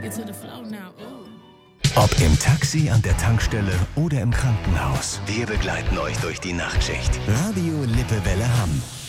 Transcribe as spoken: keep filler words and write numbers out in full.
Ob im Taxi, an der Tankstelle oder im Krankenhaus, wir begleiten euch durch die Nachtschicht. Radio Lippewelle Hamm.